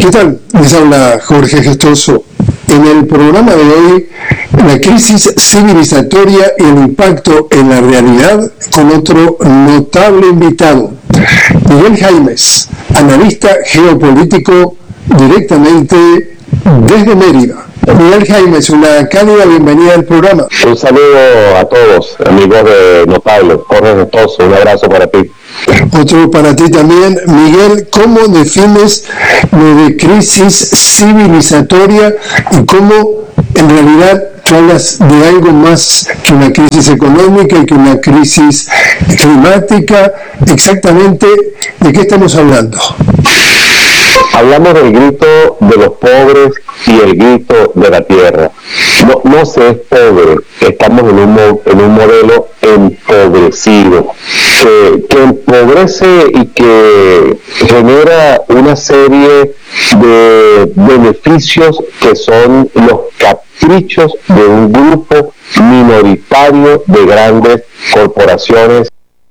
¿Qué tal? Les habla Jorge Gestoso. En el programa de hoy, la crisis civilizatoria y el impacto en la realidad, con otro notable invitado, Miguel Jaimes, analista geopolítico directamente desde Mérida. Miguel Jaimes, una cálida bienvenida al programa. Un saludo a todos, amigos de Notable. Jorge Gestoso, un abrazo para ti. Otro para ti también. Miguel, ¿cómo defines lo de crisis civilizatoria y cómo en realidad tú hablas de algo más que una crisis económica y que una crisis climática? Exactamente, ¿de qué estamos hablando? Hablamos del grito de los pobres y el grito de la tierra. No se es pobre, estamos en un modelo empobrecido, que empobrece y que genera una serie de beneficios que son los caprichos de un grupo minoritario de grandes corporaciones.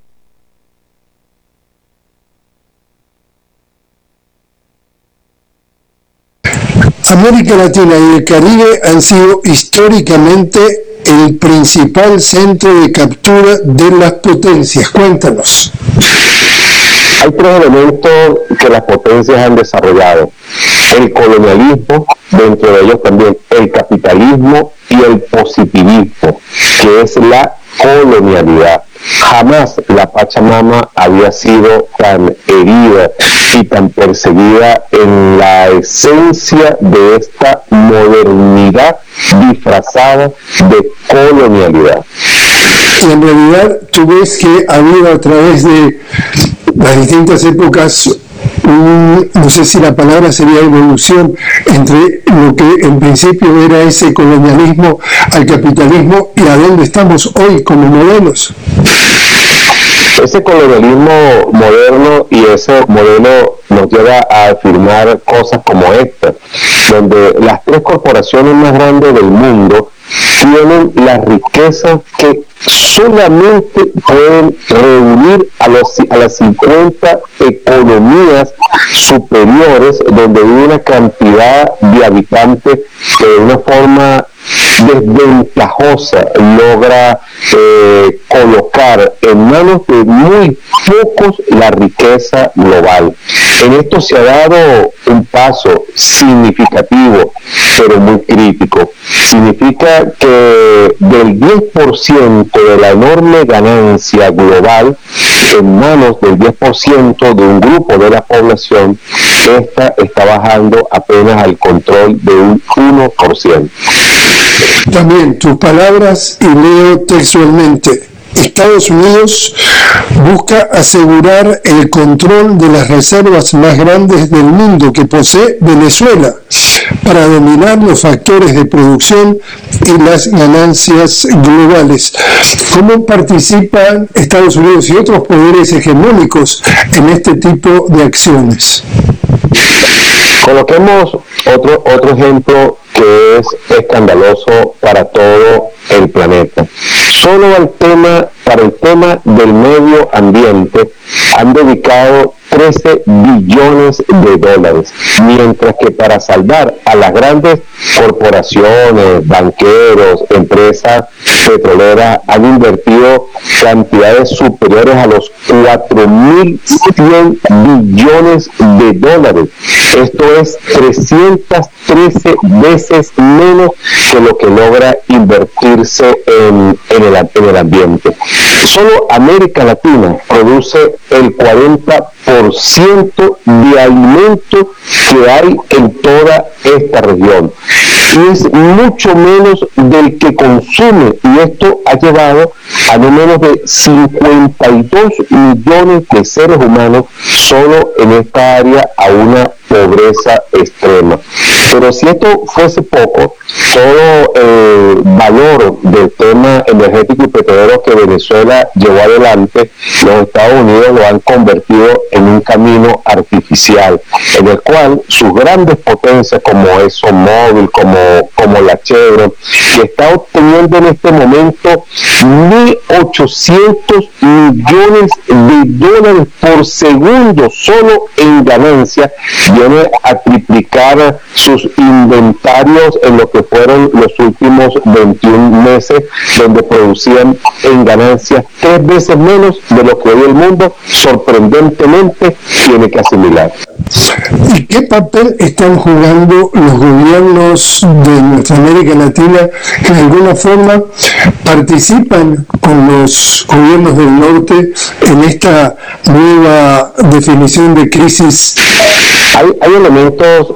América Latina y el Caribe han sido históricamente el principal centro de captura de las potencias. Cuéntanos. Hay tres elementos que las potencias han desarrollado: el colonialismo, dentro de ellos también el capitalismo y el positivismo, que es la colonialidad. Jamás la Pachamama había sido tan herida y tan perseguida en la esencia de esta modernidad disfrazada de colonialidad. Y en realidad tú ves que ha habido a través de las distintas épocas, no sé si la palabra sería evolución, entre lo que en principio era ese colonialismo al capitalismo y a dónde estamos hoy como modelos. Ese colonialismo moderno y ese modelo nos lleva a afirmar cosas como esta, donde las tres corporaciones más grandes del mundo tienen las riquezas que solamente pueden reunir a las 50 economías superiores, donde hay una cantidad de habitantes que de una forma desventajosa logra colocar en manos de muy pocos la riqueza global. En esto se ha dado un paso significativo, pero muy crítico. Significa que del 10% de la enorme ganancia global en manos del 10% de un grupo de la población, esta está bajando apenas al control de un 1%. También tus palabras, y leo textualmente: Estados Unidos busca asegurar el control de las reservas más grandes del mundo que posee Venezuela para dominar los factores de producción y las ganancias globales. ¿Cómo participan Estados Unidos y otros poderes hegemónicos en este tipo de acciones? Coloquemos otro ejemplo que es escandaloso para todo el planeta. Solo para el tema del medio ambiente han dedicado 13 billones de dólares, mientras que para salvar a las grandes corporaciones, banqueros, empresas petroleras han invertido cantidades superiores a los 4.100 billones de dólares. Esto es 313 veces menos que lo que logra invertirse en el ambiente. Solo América Latina produce el 40% de alimento que hay en toda esta región, y es mucho menos del que consume, y esto ha llevado a no menos de 52 millones de seres humanos solo en esta área a una pobreza extrema. Pero si esto fuese poco, todo el valor del tema energético y petrolero que Venezuela llevó adelante, los Estados Unidos lo han convertido en un camino artificial, en el cual sus grandes potencias como ExxonMobil, como la Chevron, está obteniendo en este momento 1.800 millones de dólares por segundo solo en ganancia viene a triplicar sus inventarios en lo que fueron los últimos 21 meses, donde producían en ganancias 3 veces menos de lo que hoy el mundo sorprendentemente tiene que asimilar. ¿Y qué papel están jugando los gobiernos de nuestra América Latina que de alguna forma participan con los gobiernos del norte en esta nueva definición de crisis? Hay elementos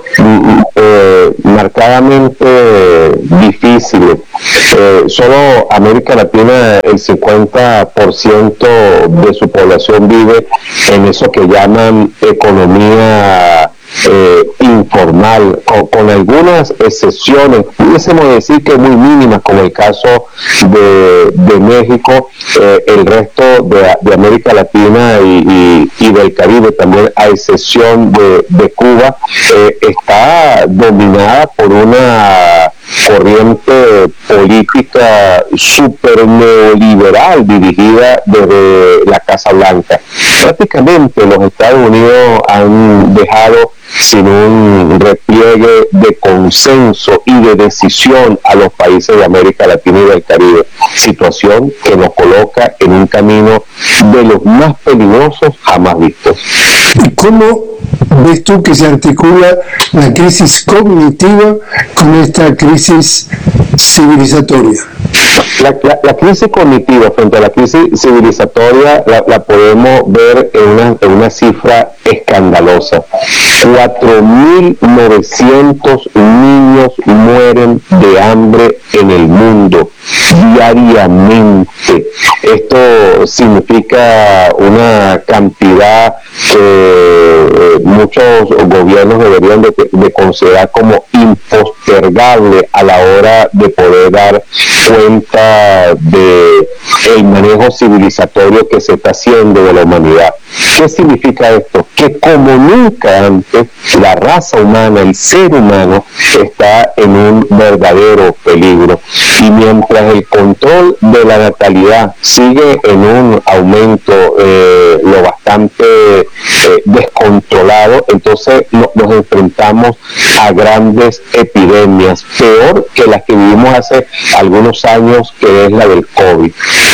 marcadamente difíciles. Solo América Latina, el 50% de su población vive en eso que llaman economía informal, con algunas excepciones, pudiésemos decir que muy mínimas, como el caso de México. El resto de América Latina y del Caribe, también a excepción de Cuba, está dominada por una corriente política súper neoliberal dirigida desde la Casa Blanca. Prácticamente los Estados Unidos han dejado sin un repliegue de consenso y de decisión a los países de América Latina y del Caribe, situación que nos coloca en un camino de los más peligrosos jamás vistos. ¿Y cómo ves tú que se articula la crisis cognitiva con esta crisis civilizatoria? La crisis cognitiva frente a la crisis civilizatoria la podemos ver en una cifra escandalosa. 4.900 niños mueren de hambre en el mundo diariamente. Esto significa una cantidad que muchos gobiernos deberían de considerar como impostergable a la hora de poder dar cuenta de el manejo civilizatorio que se está haciendo de la humanidad. ¿Qué significa esto? Que como nunca antes, la raza humana, el ser humano, está en un verdadero peligro. Y mientras el control de la natalidad sigue en un aumento lo bastante descontrolado, entonces nos enfrentamos a grandes epidemias, peor que las que vivimos hace algunos años, que es la del COVID.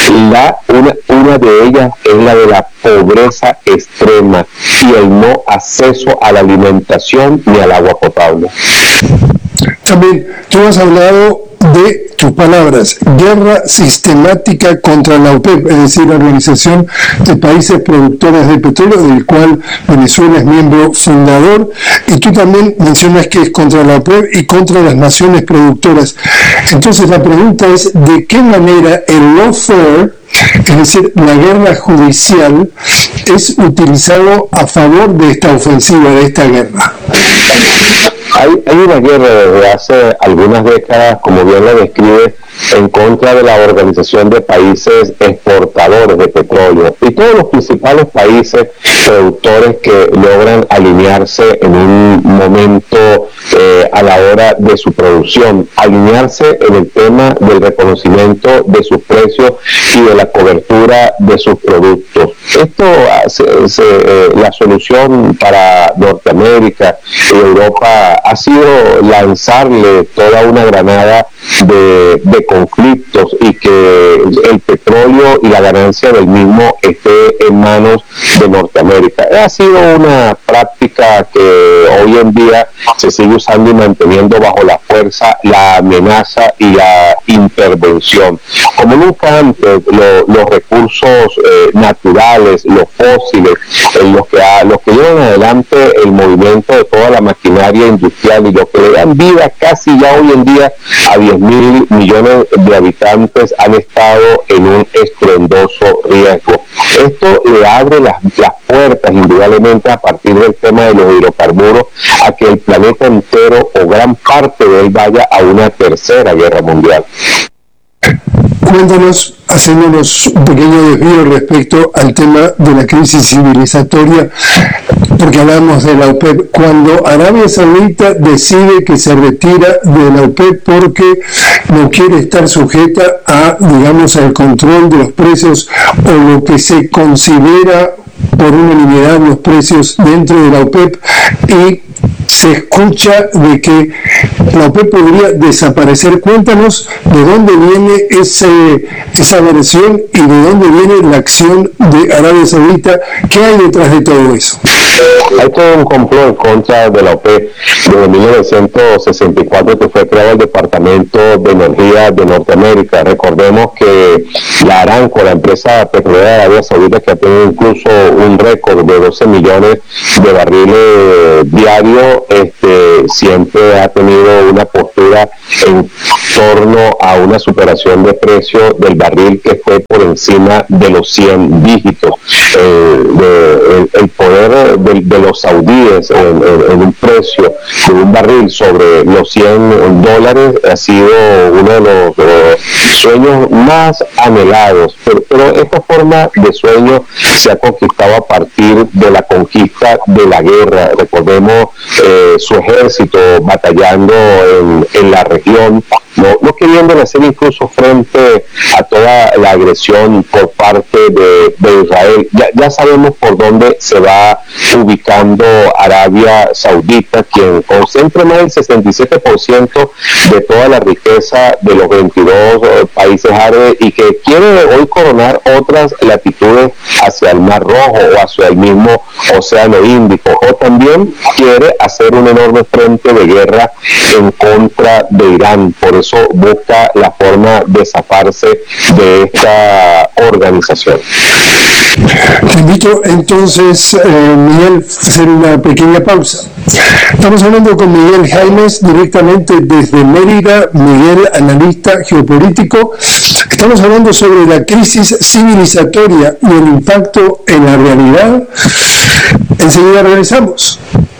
Una de ellas es la de la pobreza extrema y el no acceso a la alimentación ni al agua potable. También tú has hablado de tus palabras, guerra sistemática contra la OPEP, es decir, la Organización de Países Productores de Petróleo, del cual Venezuela es miembro fundador, y tú también mencionas que es contra la OPEP y contra las naciones productoras. Entonces la pregunta es, ¿de qué manera el lawfare, es decir, la guerra judicial, es utilizado a favor de esta ofensiva, de esta guerra? Hay una guerra desde hace algunas décadas, como bien lo describe, en contra de la Organización de Países Exportadores de Petróleo y todos los principales países productores que logran alinearse en un momento a la hora de su producción, alinearse en el tema del reconocimiento de sus precios y de la cobertura de sus productos. Esto la solución para Norteamérica y Europa ha sido lanzarle toda una granada de conflictos y que el petróleo y la ganancia del mismo esté en manos de Norteamérica. Ha sido una práctica que hoy en día se sigue usando y manteniendo bajo la fuerza, la amenaza y la intervención. Como nunca antes, los recursos naturales, los fósiles, los que llevan adelante el movimiento de toda la maquinaria industrial y lo que le dan vida casi ya hoy en día a 10.000 millones de habitantes, han estado en un estruendoso riesgo. Esto le abre las puertas, indudablemente, a partir del tema de los hidrocarburos, a que el planeta entero o gran parte de él vaya a una tercera guerra mundial. Cuéntanos, haciéndonos un pequeño desvío respecto al tema de la crisis civilizatoria, porque hablamos de la OPEP. Cuando Arabia Saudita decide que se retira de la OPEP porque no quiere estar sujeta a, digamos, al control de los precios o lo que se considera por unanimidad los precios dentro de la OPEP y se escucha de que la OPEP podría desaparecer. Cuéntanos de dónde viene esa versión y de dónde viene la acción de Arabia Saudita. ¿Qué hay detrás de todo eso? Hay todo un complot en contra de la OPEP. Desde 1964 que fue creado el Departamento de Energía de Norteamérica. Recordemos que la Aramco, la empresa petrolera de Arabia Saudita, que ha tenido incluso un récord de 12 millones de barriles diarios, siempre ha tenido una postura en torno a una superación de precio del barril que fue por encima de los 100 dígitos. El poder de los saudíes en un precio de un barril sobre los $100 ha sido uno de los sueños más anhelados, pero esta forma de sueño se ha conquistado a partir de la conquista de la guerra. Recordemos su ejército batallando en la región, no queriendo hacer incluso frente a toda la agresión por parte de Israel. Ya sabemos por dónde se va ubicando Arabia Saudita, quien concentra más del 67% de toda la riqueza de los 22 países árabes y que quiere hoy coronar otras latitudes hacia el Mar Rojo o hacia el mismo Océano Índico, o también quiere hacer un enorme frente de guerra en contra de Irán. Por eso busca la forma de zafarse de esta organización. Te invito entonces, Miguel, a hacer una pequeña pausa. Estamos hablando con Miguel Jaimes directamente desde Mérida. Miguel, analista geopolítico. Estamos hablando sobre la crisis civilizatoria y el impacto en la realidad. Enseguida regresamos.